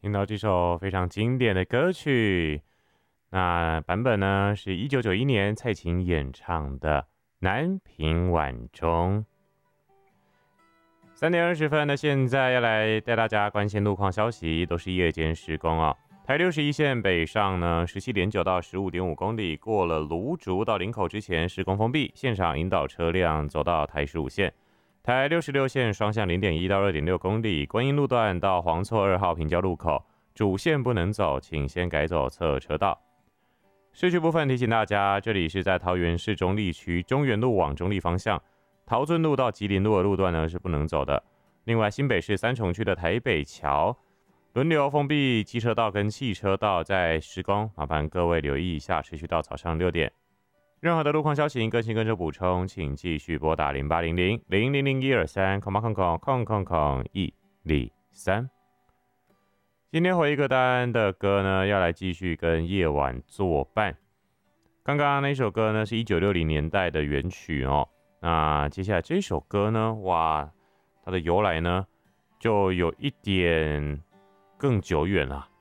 听到这首非常经典的歌曲，那版本呢是1991年蔡琴演唱的《南屏晚钟》。3点20分呢，现在要来带大家关心路况消息，都是夜间施工哦。台61线北上呢，17.9到15.5公里，过了芦竹到林口之前施工封闭，现场引导车辆走到台15线。台66线双向0.1到2.6公里，观音路段到黄厝2号平交路口，主线不能走，请先改走侧车道。市区部分提醒大家，这里是在桃园市中坜区中原路往中坜方向，桃尊路到吉林路的路段呢是不能走的。另外，新北市三重区的台北桥轮流封闭机车道跟汽车道在施工，麻烦各位留意一下，持续到早上6点。任何的路况消息更新跟着补充，请继续拨打0800-000-123。今天回一个单的歌呢，要来继续跟夜晚作伴。刚刚那首歌呢是1960年代的原曲哦。那接下来这首歌呢，哇，它的由来呢就有一点更久远了。